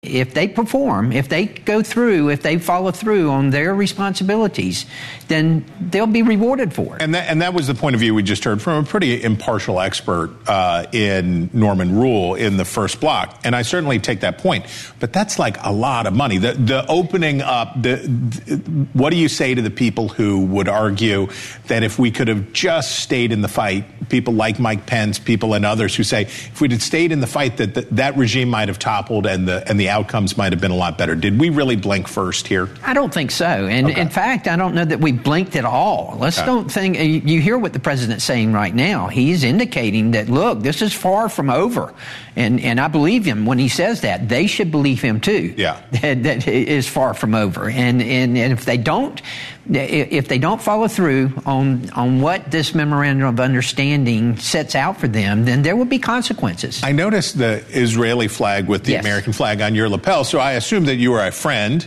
if they perform, if they go through, if they follow through on their responsibilities, then they'll be rewarded for it. And that was the point of view we just heard from a pretty impartial expert in Norman Rule in the first block. And I certainly take that point. But that's like a lot of money. The opening up, what do you say to the people who would argue that if we could have just stayed in the fight, people like Mike Pence, people and others who say if we'd had stayed in the fight, that regime might have toppled and the outcomes might have been a lot better. Did we really blink first here? I don't think so. And in fact, I don't know that we blinked at all. Don't think, you hear what the president's saying right now. He's indicating that, look, this is far from over. And I believe him when he says that. They should believe him too. Yeah. That it is far from over. And if they don't follow through on what this memorandum of understanding sets out for them, then there will be consequences. I noticed the Israeli flag with the American flag on your lapel, so I assume that you are a friend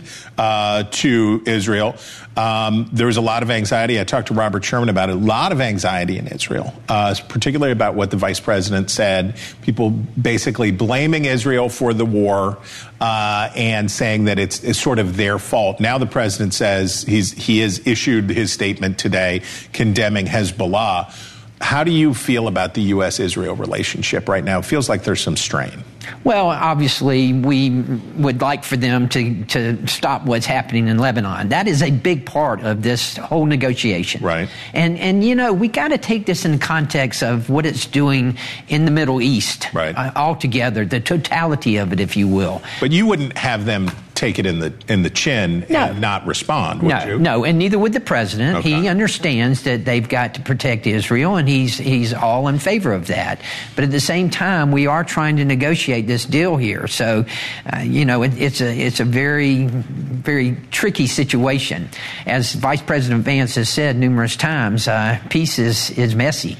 to Israel. There was a lot of anxiety. I talked to Robert Sherman about it. A lot of anxiety in Israel, particularly about what the vice president said. People basically blaming Israel for the war and saying that it's sort of their fault. Now the president says he has issued his statement today condemning Hezbollah. How do you feel about the U.S.-Israel relationship right now? It feels like there's some strain. Well, obviously, we would like for them to stop what's happening in Lebanon. That is a big part of this whole negotiation. Right. And you know, we got to take this in the context of what it's doing in the Middle East. Right. Altogether, the totality of it, if you will. But you wouldn't have them take it in the chin and not respond, would you? No, and neither would the president. Okay. He understands that they've got to protect Israel, and he's all in favor of that. But at the same time, we are trying to negotiate this deal here. So, you know, it's a very, very tricky situation. As Vice President Vance has said numerous times, peace is messy.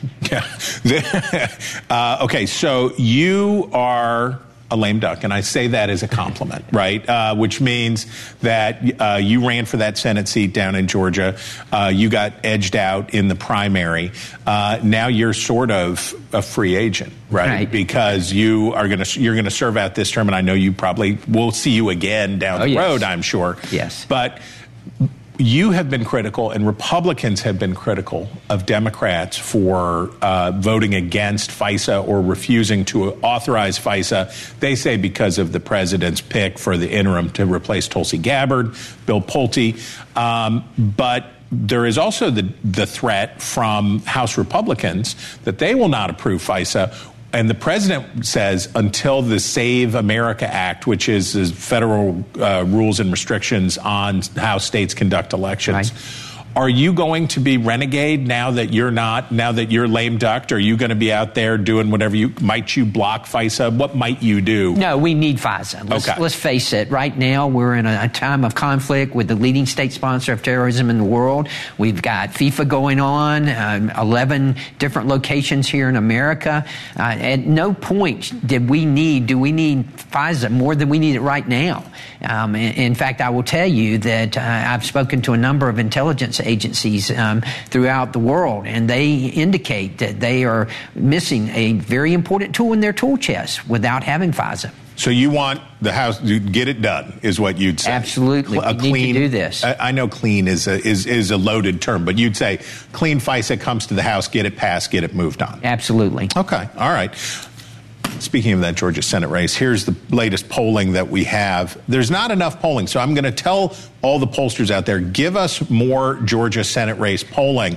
Yeah. Okay, so you are a lame duck, and I say that as a compliment, right? Which means that you ran for that Senate seat down in Georgia. You got edged out in the primary. Now you're sort of a free agent, right? Because you're going to serve out this term, and I know you probably will see you again down the road, I'm sure. Yes. But you have been critical, and Republicans have been critical of Democrats for voting against FISA or refusing to authorize FISA. They say because of the president's pick for the interim to replace Tulsi Gabbard, Bill Pulte. But there is also the threat from House Republicans that they will not approve FISA. And the president says until the Save America Act, which is federal rules and restrictions on how states conduct elections, are you going to be renegade now that you're lame ducked? Are you going to be out there doing whatever might you block FISA? What might you do? No, we need FISA. Let's face it. Right now, we're in a time of conflict with the leading state sponsor of terrorism in the world. We've got FIFA going on, 11 different locations here in America. At no point do we need FISA more than we need it right now. In fact, I will tell you that I've spoken to a number of intelligence agencies throughout the world, and they indicate that they are missing a very important tool in their tool chest without having FISA. So you want the House to get it done, is what you'd say? Absolutely. We need to do this. I know clean is a loaded term, but you'd say clean FISA comes to the House, get it passed, get it moved on. Absolutely. Okay. All right. Speaking of that Georgia Senate race, here's the latest polling that we have. There's not enough polling, so I'm going to tell all the pollsters out there, give us more Georgia Senate race polling.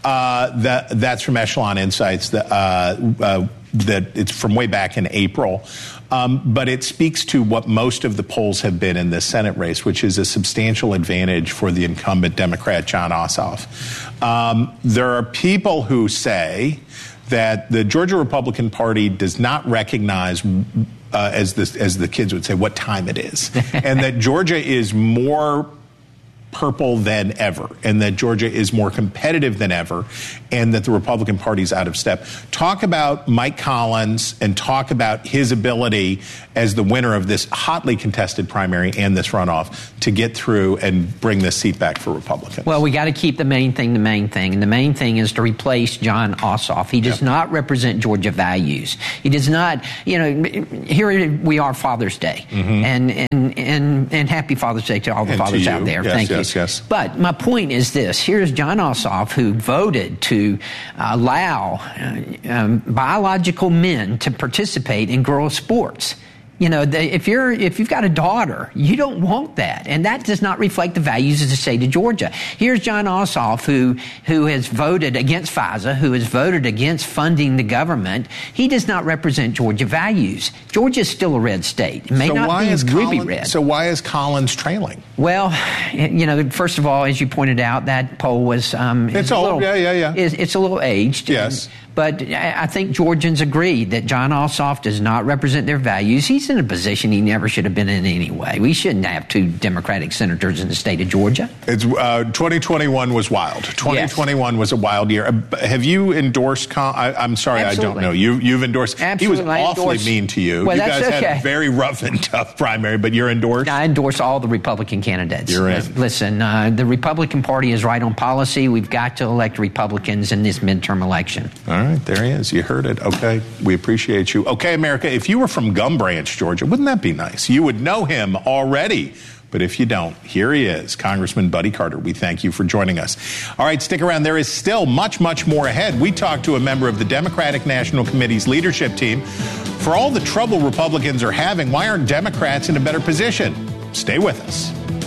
That's from Echelon Insights. That it's from way back in April. But it speaks to what most of the polls have been in this Senate race, which is a substantial advantage for the incumbent Democrat, Jon Ossoff. There are people who say that the Georgia Republican Party does not recognize, as the kids would say, what time it is, and that Georgia is more purple than ever, and that Georgia is more competitive than ever, and that the Republican Party's out of step. Talk about Mike Collins and talk about his ability as the winner of this hotly contested primary and this runoff to get through and bring this seat back for Republicans. Well, we got to keep the main thing, and the main thing is to replace Jon Ossoff. He does not represent Georgia values. He does not, here we are Father's Day, and happy Father's Day to all the fathers out there. Yes, Thank you. Yes. But my point is this. Here's Jon Ossoff, who voted to allow biological men to participate in girls' sports. If you've got a daughter, you don't want that, and that does not reflect the values of the state of Georgia. Here's Jon Ossoff, who has voted against FISA, who has voted against funding the government. He does not represent Georgia values. Georgia is still a red state. It may not be ruby red. So why is Collins trailing? Well, first of all, as you pointed out, that poll was it's old. It's a little aged. Yes. But I think Georgians agree that Jon Ossoff does not represent their values. He's in a position he never should have been in anyway. We shouldn't have two Democratic senators in the state of Georgia. 2021 was wild. 2021 was a wild year. Have you endorsed? I'm sorry, Absolutely. I don't know. You've endorsed. Absolutely. He was awfully mean to you. Well, you guys that's okay. had a very rough and tough primary, but you're endorsed? I endorse all the Republican candidates. You're in. Listen, the Republican Party is right on policy. We've got to elect Republicans in this midterm election. All right, there he is. You heard it. Okay, we appreciate you. Okay, America, if you were from Gum Branch, Georgia, wouldn't that be nice? You would know him already. But if you don't, here he is, Congressman Buddy Carter. We thank you for joining us. All right, stick around. There is still much, much more ahead. We talked to a member of the Democratic National Committee's leadership team. For all the trouble Republicans are having, why aren't Democrats in a better position? Stay with us.